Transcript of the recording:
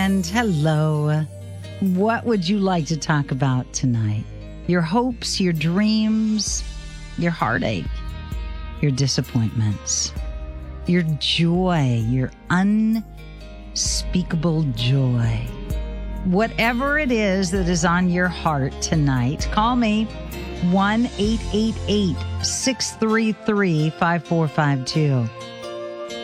And hello. What would you like to talk about tonight? Your hopes, your dreams, your heartache, your disappointments, your joy, your unspeakable joy. Whatever it is that is on your heart tonight, call me 1-888-633-5452.